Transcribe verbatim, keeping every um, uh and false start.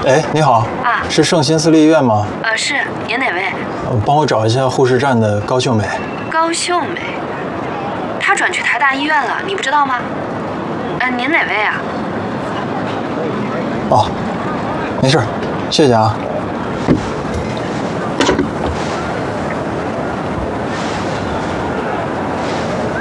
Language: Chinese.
哎，你好， 啊， 是圣心私立医院吗？ 呃，是，您哪位？ 呃帮我找一下护士站的高秀美。 高秀美，她转去台大医院了，你不知道吗？呃，您哪位啊？ 哦，没事，谢谢啊。